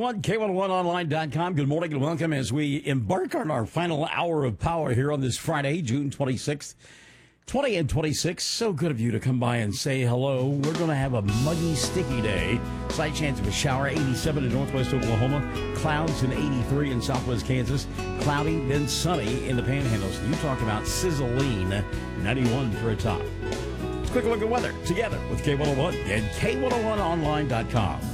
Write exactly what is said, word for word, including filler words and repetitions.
one, K one oh one online dot com. Good morning and welcome as we embark on our final hour of power here on this Friday, June twenty-sixth. twenty and twenty-six. So good of you to come by and say hello. We're going to have a muggy, sticky day. Slight chance of a shower, eighty-seven in northwest Oklahoma. Clouds in eighty-three in southwest Kansas. Cloudy, then sunny in the Panhandles. You talk about sizzling, ninety-one for a top. Let's quick look at weather together with K one oh one and K one oh one online dot com.